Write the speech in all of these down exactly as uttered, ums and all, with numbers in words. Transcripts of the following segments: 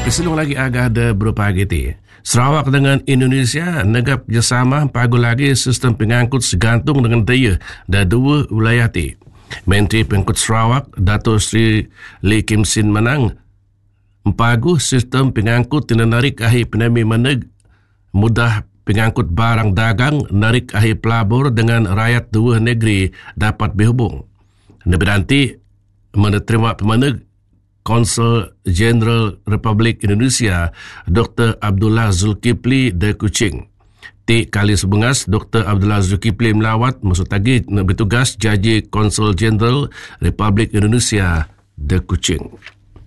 Kesilung lagi agak ada berupa giti. Sarawak dengan Indonesia negap kerjasama pagu lagi sistem pengangkut segantung dengan daya dan dua wilayah ti. Menteri Pengangkut Sarawak, Dato' Sri Lee Kim Sin menang empagu sistem pengangkut yang narik ahi penami meneg mudah pengangkut barang dagang narik ahi pelabur dengan rakyat dua negeri dapat berhubung. Lebih nanti menerima pemeneg Konsul Jeneral Republik Indonesia Doktor Abdullah Zulkifli de Kuching. Ti kali sebengas Doktor Abdullah Zulkifli melawat maksud lagi bertugas Jaji Konsul Jeneral Republik Indonesia de Kuching.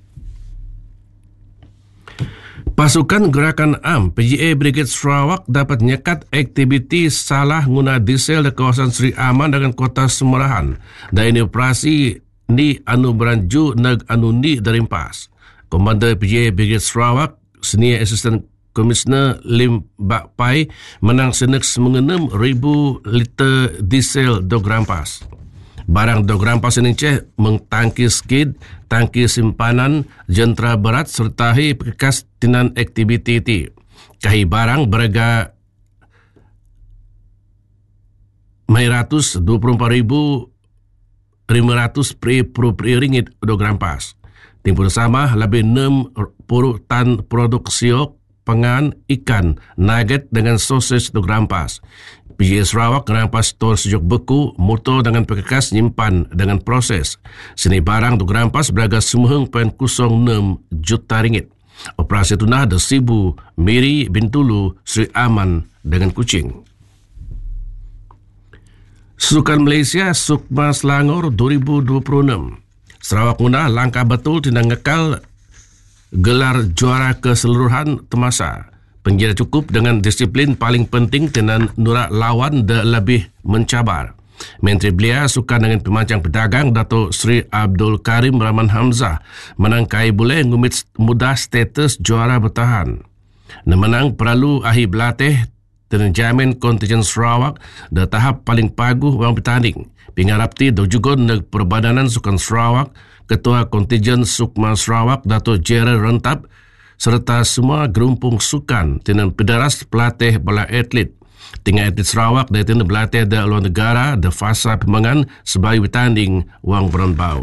Pasukan Gerakan A M P J A Brigade Sarawak dapat nyekat aktiviti salah guna diesel di kawasan Seri Aman dengan kota Semerahan. Dan ini operasi ni anu beranju neg anu ni dari Pas. Komander P J A Brigade Sarawak, Senior Assistant Commissioner Lim Bak Pai menang senek mengenam ribu liter diesel dog rampas. Barang dog rampas ini ceh mengtangki skid, tangki simpanan, jentera berat serta hi perkas tinan aktiviti ti. Kahi barang berharga empat ratus dua puluh empat ribu lima ratus per ringgit dog rampas. Timpun sama lebih enam puluh tan produksi pengan ikan nugget dengan sosis dog rampas. P J A Sarawak rampas tol sejuk beku motor dengan perkakas nyimpan dengan proses. Seni barang dog rampas berharga sembilan kosong enam juta ringgit. Operasi tunah ada Sibu, Miri, Bintulu, Seri Aman dengan Kuching. Sukan Malaysia Sukma Selangor dua ribu dua puluh enam. Sarawak Muda langkah betul tidak ngekal gelar juara keseluruhan temasa. Penjara cukup dengan disiplin paling penting dengan nurak lawan dan lebih mencabar. Menteri Belia Sukan dengan Pemancang Pedagang Dato' Sri Abdul Karim Rahman Hamzah menangkai boleh ngumit mudah status juara bertahan. Menang perlu ahi belatih dan jamin kontingen Sarawak dah tahap paling paguh orang bertanding. Pingarapti do juga neg Perbadanan Sukan Sarawak, Ketua Kontingen Sukma Sarawak Dato' Gerald Rentap serta semua gerumpung sukan dengan pederas pelatih bola atlet. Tinggal atlet Sarawak dan tinggal pelatih dari luar negara dan fasa pembangan sebagai bertanding wang beranbau.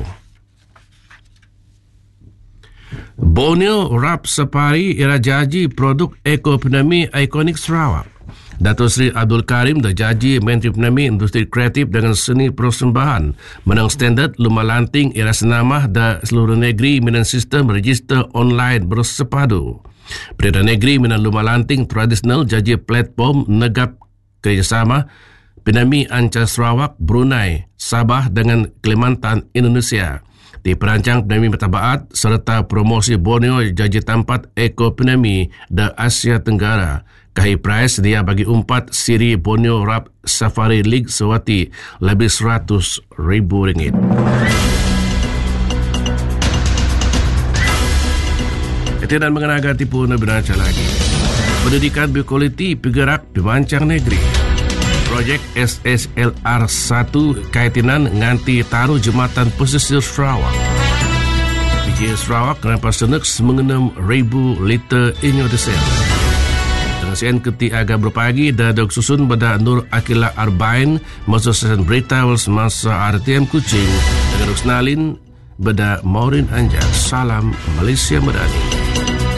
Borneo Rap Safari era jaji produk ekonomi ikonik Sarawak. Dato' Sri Abdul Karim dah jaji Menteri Penami Industri Kreatif dengan Seni Persembahan menang standard lumah lanting era senamah da seluruh negeri dengan sistem register online bersepadu. Perdana Negeri dengan lumah lanting tradisional jaji platform negap kerjasama Penami Anca Sarawak, Brunei, Sabah dengan Kalimantan, Indonesia. Di perancang Penami Matabaat serta promosi Borneo jaji tempat Eko Penami da Asia Tenggara. Kahi price dia bagi umpat siri Borneo Rap Safari League sewati lebih seratus ribu ringgit. Itu dan mengenakan tipu neberaca lagi. Pendidikan berkualiti bergerak pemancang negeri. Projek S S L R satu kaitinan nganti taruh Jembatan Pesisir Sarawak. P J A Sarawak rampas senek mengenam ribu liter inyo diesel. Sen keti agak berpagi dadok susun pada Nur Akila Arbain masuk sesen berita masa R T M Kuching dengan Rusnalin pada Maureen Anjar. Salam Malaysia Madani.